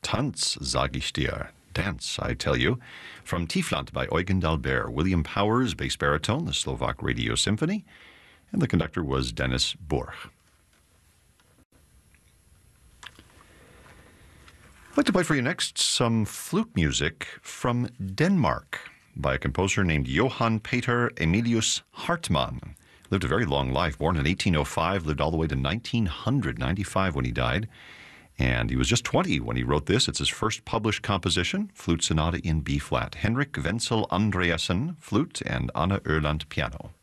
Tanz, sag ich dir. Dance, I tell you. From Tiefland by Eugen d'Albert. William Powers, bass baritone, the Slovak Radio Symphony. And the conductor was Dennis Burch. I'd like to play for you next some flute music from Denmark by a composer named Johan Peter Emilius Hartmann. Lived a very long life, born in 1805, lived all the way to 1995 when he died. And he was just 20 when he wrote this. It's his first published composition, Flute Sonata in B-flat. Henrik Wenzel Andreasen, flute, and Anna Erland, piano.